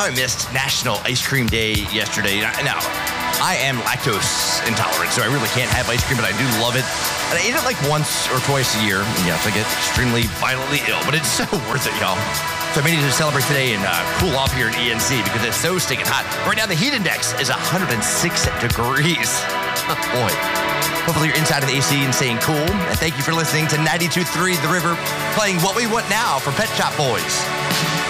how I missed National Ice Cream Day yesterday. Now, I am lactose intolerant, so I really can't have ice cream, but I do love it. And I eat it like once or twice a year. Yes, I get extremely violently ill, but it's so worth it, y'all. So I made it to celebrate today and cool off here in ENC because it's so stinking hot. Right now, the heat index is 106 degrees. Boy. Hopefully you're inside of the AC and staying cool. And thank you for listening to 92.3 The River, playing What We Want Now for Pet Shop Boys.